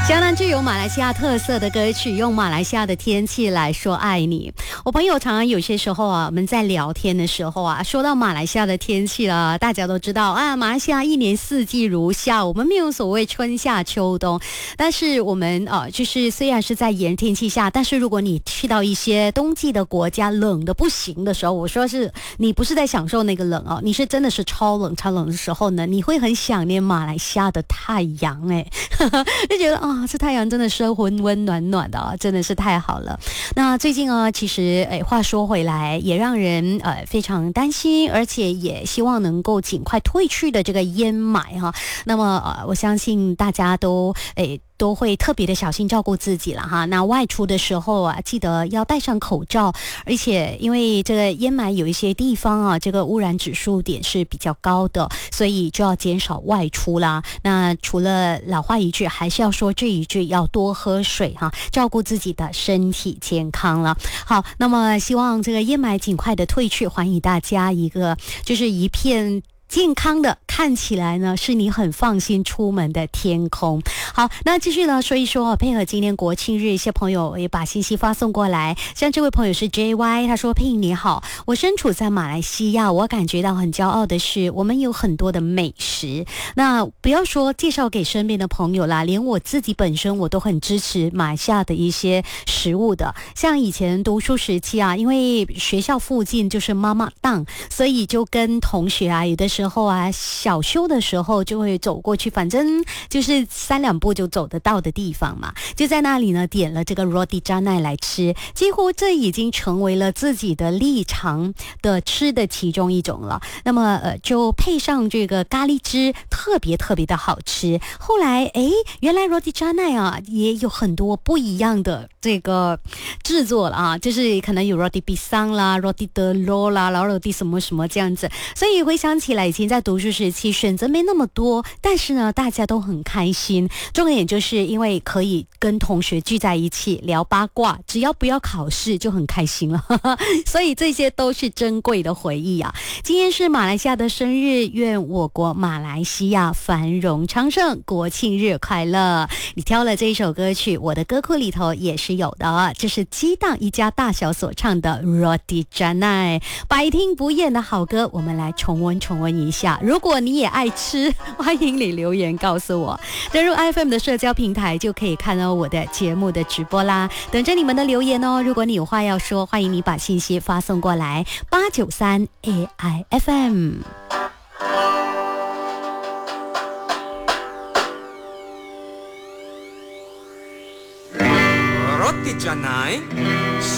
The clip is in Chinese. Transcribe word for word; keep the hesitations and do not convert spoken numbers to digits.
江南具有马来西亚特色的歌曲，用马来西亚的天气来说爱你。我朋友常常有些时候啊，我们在聊天的时候啊，说到马来西亚的天气了，大家都知道啊，马来西亚一年四季如夏，我们没有所谓春夏秋冬。但是我们呃，就是虽然是在炎天气下，但是如果你去到一些冬季的国家，冷的不行的时候，我说是你不是在享受那个冷哦，你是真的是超冷超冷的时候呢，你会很想念马来西亚的太阳哎，就觉得啊。这太阳真的是温温暖暖的啊，真的是太好了。那最近啊，其实诶，话说回来，也让人呃非常担心，而且也希望能够尽快退去的这个烟霾哈。那么呃，我相信大家都诶。都会特别的小心照顾自己了哈。那外出的时候啊，记得要戴上口罩，而且因为这个烟霾有一些地方啊，这个污染指数点是比较高的，所以就要减少外出啦。那除了老话一句，还是要说这一句，要多喝水哈，照顾自己的身体健康了。好，那么希望这个烟霾尽快的退去，还给大家一个就是一片健康的，看起来呢是你很放心出门的天空。好，那继续呢说一说，配合今天国庆日，一些朋友也把信息发送过来。像这位朋友是 J Y， 他说：“佩你好，我身处在马来西亚，我感觉到很骄傲的是，我们有很多的美食。那不要说介绍给身边的朋友啦，连我自己本身我都很支持马来西亚的一些食物的。像以前读书时期啊，因为学校附近就是妈妈档，所以就跟同学啊，有的时候啊，小休的时候就会走过去，反正就是三两步就走得到的地方嘛，就在那里呢点了这个 Roti Canai 来吃，几乎这已经成为了自己的日常的吃的其中一种了。那么呃，就配上这个咖喱汁，特别特别的好吃。后来诶，原来 Roti Canai 啊也有很多不一样的这个制作了啊，就是可能有 Roti Pisang 啦 Roti Telur 啦，然后 Roti 什么什么这样子。所以回想起来，以前在读书时期选择没那么多，但是呢大家都很开心。重点就是因为可以跟同学聚在一起聊八卦，只要不要考试就很开心了所以这些都是珍贵的回忆啊。今天是马来西亚的生日，愿我国马来西亚繁荣昌盛，国庆日快乐。你挑了这一首歌曲，我的歌库里头也是有的，这是激荡一家大小所唱的 Roti Canai， 百听不厌的好歌，我们来重温重温一下。如果你也爱吃，欢迎你留言告诉我，登入 F M 的社交平台就可以看到我的节目的直播啦，等着你们的留言哦。如果你有话要说，欢迎你把信息发送过来八九三 A I F M。 Roti Canai